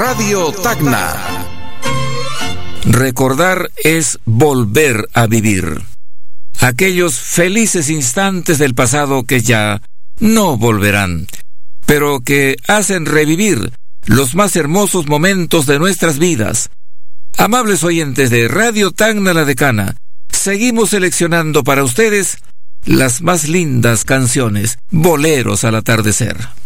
Radio Tacna. Recordar es volver a vivir. Aquellos felices instantes del pasado que ya no volverán, pero que hacen revivir los más hermosos momentos de nuestras vidas. Amables oyentes de Radio Tacna La Decana, seguimos seleccionando para ustedes las más lindas canciones, boleros al atardecer.